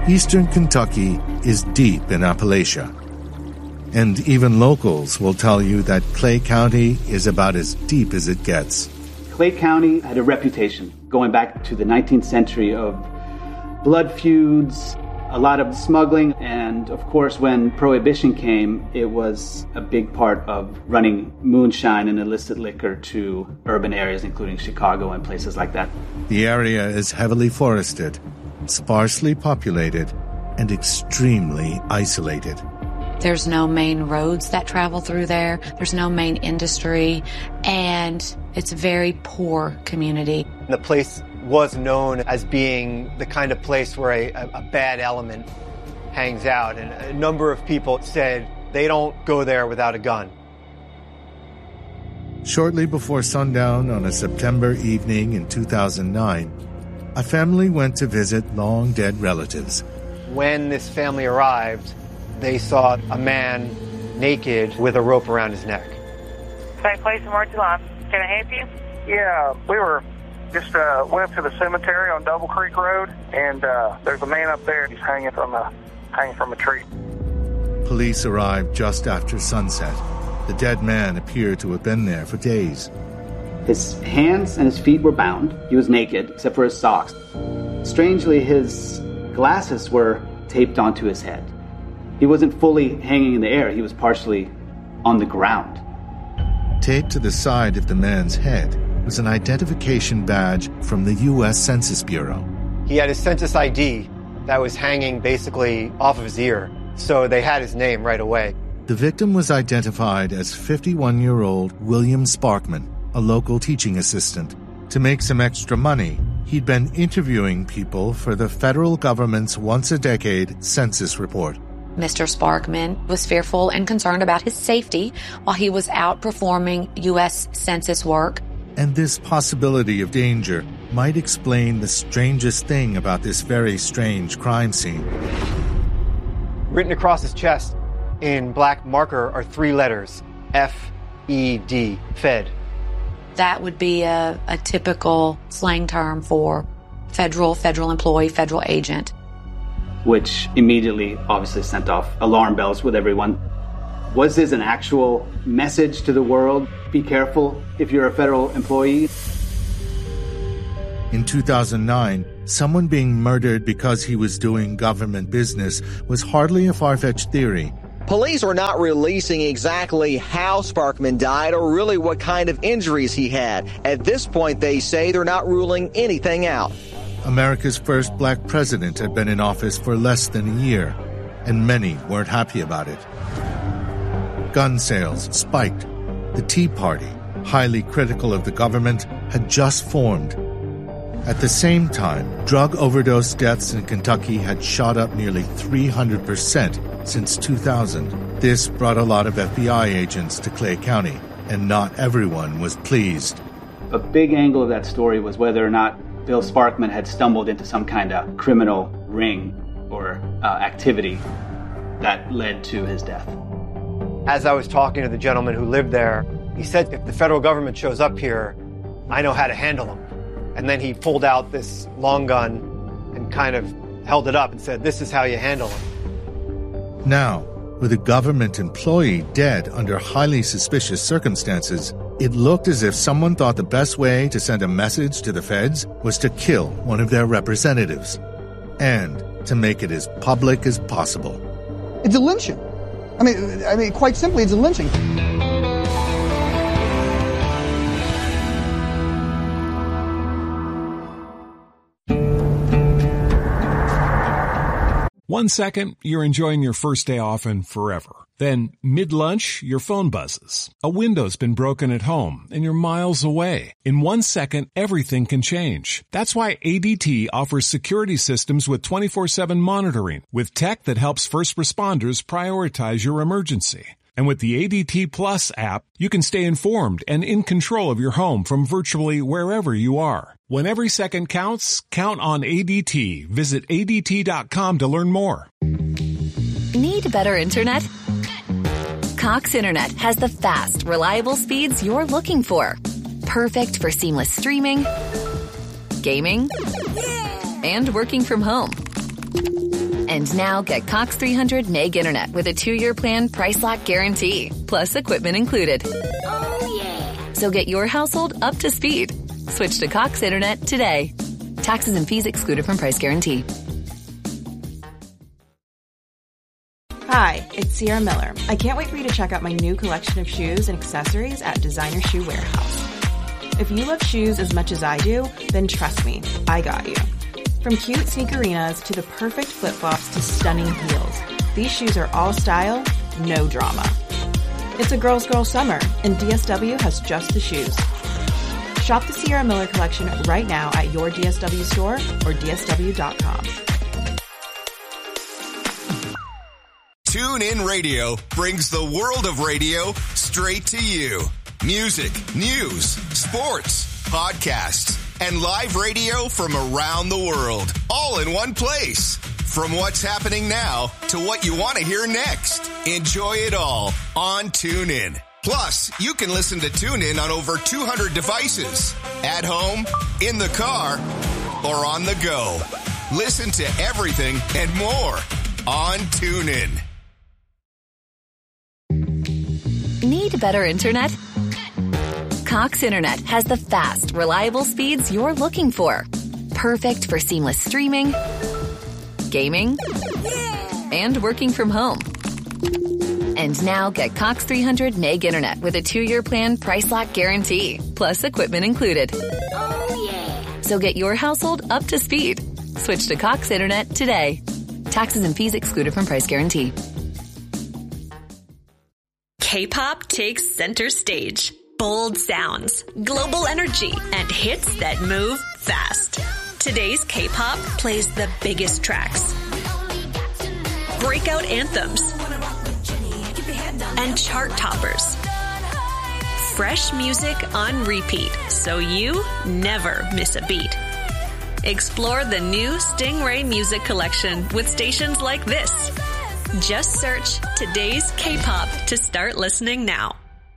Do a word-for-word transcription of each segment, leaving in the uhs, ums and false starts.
Eastern Kentucky is deep in Appalachia. And even locals will tell you that Clay County is about as deep as it gets. Clay County had a reputation going back to the nineteenth century of blood feuds, a lot of smuggling, and of course when Prohibition came, it was a big part of running moonshine and illicit liquor to urban areas, including Chicago and places like that. The area is heavily forested, sparsely populated, and extremely isolated. There's no main roads that travel through there. There's no main industry, and it's a very poor community. The place was known as being the kind of place where a, a bad element hangs out, and a number of people said they don't go there without a gun. Shortly before sundown on a September evening in two thousand nine, a family went to visit long-dead relatives. When this family arrived, they saw a man naked with a rope around his neck. Same place in March Line. Can I help you? Yeah, we were just uh, went up to the cemetery on Double Creek Road, and uh, there's a man up there. He's hanging from a hanging from a tree. Police arrived just after sunset. The dead man appeared to have been there for days. His hands and his feet were bound. He was naked, except for his socks. Strangely, his glasses were taped onto his head. He wasn't fully hanging in the air. He was partially on the ground. Taped to the side of the man's head was an identification badge from the U S Census Bureau. He had his census I D that was hanging basically off of his ear, so they had his name right away. The victim was identified as fifty-one-year-old William Sparkman, a local teaching assistant. To make some extra money, he'd been interviewing people for the federal government's once-a-decade census report. Mister Sparkman was fearful and concerned about his safety while he was out performing U S Census work. And this possibility of danger might explain the strangest thing about this very strange crime scene. Written across his chest in black marker are three letters, F E D, Fed. That would be a, a typical slang term for federal, federal employee, federal agent. Which immediately obviously sent off alarm bells with everyone. Was this an actual message to the world? Be careful if you're a federal employee. In two thousand nine, someone being murdered because he was doing government business was hardly a far-fetched theory. Police are not releasing exactly how Sparkman died or really what kind of injuries he had. At this point, they say they're not ruling anything out. America's first black president had been in office for less than a year, and many weren't happy about it. Gun sales spiked. The Tea Party, highly critical of the government, had just formed. At the same time, drug overdose deaths in Kentucky had shot up nearly three hundred percent since two thousand. This brought a lot of F B I agents to Clay County, and not everyone was pleased. A big angle of that story was whether or not Bill Sparkman had stumbled into some kind of criminal ring or uh, activity that led to his death. As I was talking to the gentleman who lived there, he said, if the federal government shows up here, I know how to handle them. And then he pulled out this long gun and kind of held it up and said, this is how you handle them. Now, with a government employee dead under highly suspicious circumstances, it looked as if someone thought the best way to send a message to the feds was to kill one of their representatives, and to make it as public as possible. It's a lynching. I mean, I mean, quite simply, it's a lynching. One second, you're enjoying your first day off and forever. Then, mid-lunch, your phone buzzes. A window's been broken at home, and you're miles away. In one second, everything can change. That's why A D T offers security systems with twenty-four seven monitoring, with tech that helps first responders prioritize your emergency. And with the A D T Plus app, you can stay informed and in control of your home from virtually wherever you are. When every second counts, count on A D T. Visit A D T dot com to learn more. Need better internet? Cox Internet has the fast, reliable speeds you're looking for. Perfect for seamless streaming, gaming, and working from home. And now get Cox three hundred meg internet with a two-year plan price lock guarantee, plus equipment included. Oh, yeah. So get your household up to speed. Switch to Cox Internet today. Taxes and fees excluded from price guarantee. Hi, it's Sierra Miller. I can't wait for you to check out my new collection of shoes and accessories at Designer Shoe Warehouse. If you love shoes as much as I do, then trust me, I got you. From cute sneakerinas to the perfect flip-flops to stunning heels, these shoes are all style, no drama. It's a girl's girl summer, and D S W has just the shoes. Shop the Sierra Miller collection right now at your D S W store or D S W dot com. TuneIn Radio brings the world of radio straight to you. Music, news, sports, podcasts, and live radio from around the world, all in one place. From what's happening now to what you want to hear next. Enjoy it all on TuneIn. Plus, you can listen to TuneIn on over two hundred devices. At home, in the car, or on the go. Listen to everything and more on TuneIn. Need better internet? Cox Internet has the fast, reliable speeds you're looking for. Perfect for seamless streaming, gaming, and working from home. And now get Cox three hundred meg internet with a two-year plan price lock guarantee, plus equipment included. Oh, yeah. So get your household up to speed. Switch to Cox Internet today. Taxes and fees excluded from price guarantee. K-pop takes center stage. Bold sounds, global energy, and hits that move fast. Today's K-pop plays the biggest tracks, breakout anthems, and chart toppers. Fresh music on repeat, so you never miss a beat. Explore the new Stingray Music Collection with stations like this. Just search Today's K-pop to start listening now.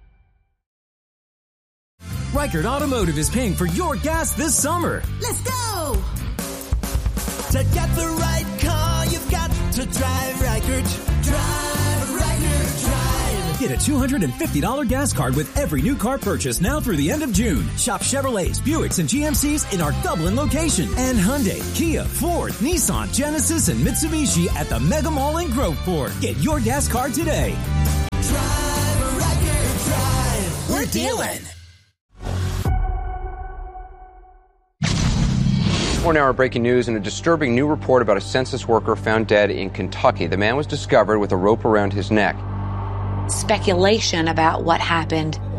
Reichert Automotive is paying for your gas this summer. Let's go! To get the right car, you've got to drive Reichert. Drive, Reichert, drive. Get a two hundred fifty dollars gas card with every new car purchase now through the end of June. Shop Chevrolets, Buicks, and G M Cs in our Dublin location. And Hyundai, Kia, Ford, Nissan, Genesis, and Mitsubishi at the Mega Mall in Groveport. Get your gas card today. Drive, Reichert, drive. We're dealing. twenty hour breaking news and a disturbing new report about a census worker found dead in Kentucky. The man was discovered with a rope around his neck. Speculation about what happened